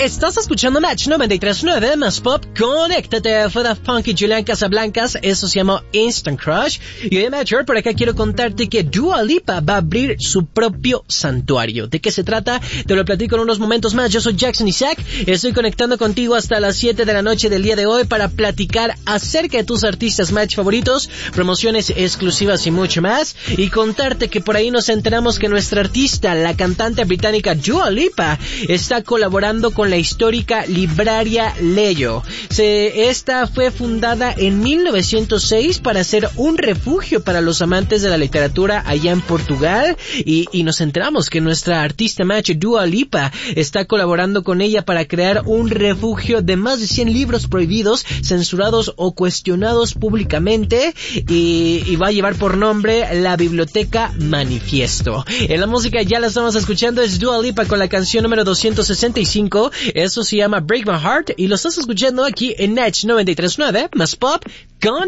Estás escuchando Match 93.9 más pop. Conéctate. Fue de Funky Julián Casablancas. Eso se llama Instant Crush. Y hoy, Matcher, por acá quiero contarte que Dua Lipa va a abrir su propio santuario. ¿De qué se trata? Te lo platico en unos momentos más. Yo soy Jackson Isaac. Estoy conectando contigo hasta las 7 de la noche del día de hoy para platicar acerca de tus artistas Match favoritos, promociones exclusivas y mucho más. Y contarte que por ahí nos enteramos que nuestra artista, la cantante británica Dua Lipa, está colaborando con la histórica libraria Leyo. Esta fue fundada en 1906 para ser un refugio para los amantes de la literatura allá en Portugal, y nos enteramos que nuestra artista Match, Dua Lipa, está colaborando con ella para crear un refugio de más de 100 libros prohibidos, censurados o cuestionados públicamente, y va a llevar por nombre la Biblioteca Manifiesto. En la música ya la estamos escuchando, es Dua Lipa con la canción número 265. Eso se llama Break My Heart y lo estás escuchando aquí en Match 93.9 más pop con